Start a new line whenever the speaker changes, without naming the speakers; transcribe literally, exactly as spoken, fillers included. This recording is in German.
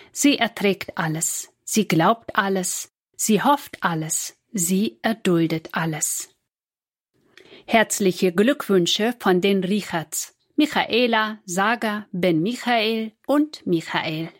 Sie erträgt alles, sie glaubt alles, sie hofft alles, sie erduldet alles. Herzliche Glückwünsche von den Richards, Michaela, Saga, Ben Michael und Michael.